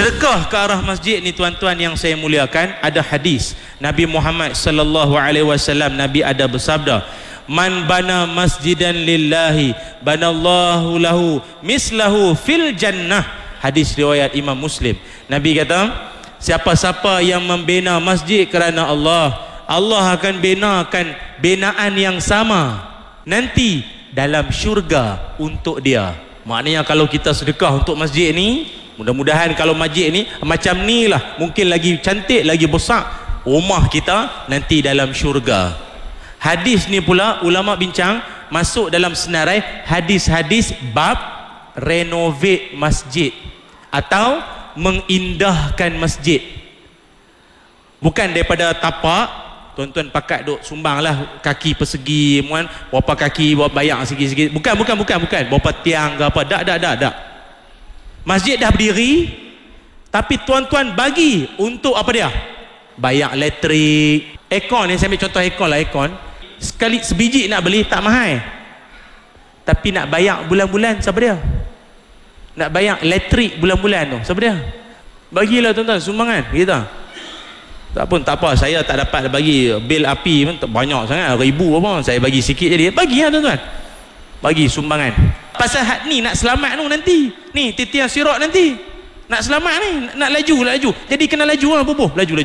Sedekah ke arah masjid ni tuan-tuan yang saya muliakan, ada hadis Nabi Muhammad sallallahu alaihi wasallam. Nabi ada bersabda, man bana masjidan lillahi banallahu lahu mislahu fil jannah. Hadis riwayat Imam Muslim. Nabi kata, siapa-siapa yang membina masjid kerana Allah, Allah akan binakan binaan yang sama nanti dalam syurga untuk dia. Maknanya kalau kita sedekah untuk masjid ni, mudah-mudahan kalau masjid ni macam ni lah, mungkin lagi cantik, lagi besar rumah kita nanti dalam syurga. Hadis ni pula ulama bincang masuk dalam senarai hadis-hadis bab renovate masjid atau mengindahkan masjid. Bukan daripada tapak tuan-tuan pakat duk sumbang lah kaki persegi, muan berapa kaki buat bayang sikit-sikit. Bukan berapa tiang ke apa. Tak. Masjid dah berdiri, tapi tuan-tuan bagi untuk apa dia? Bayar elektrik, aircon ni, saya ambil contoh aircon lah. Aircon sekali sebiji nak beli tak mahal, tapi nak bayar bulan-bulan siapa dia? Nak bayar elektrik bulan-bulan tu siapa dia? Bagilah tuan-tuan sumbangan kita. Tak apa, saya tak dapat bagi bil api pun banyak sangat, 1000 apa, saya bagi sikit jadi bagilah tuan-tuan, bagi sumbangan. Pasal hak ni nak selamat tu nanti ni titian sirok nanti nak selamat ni, nak laju jadi kena laju lah, bubuh laju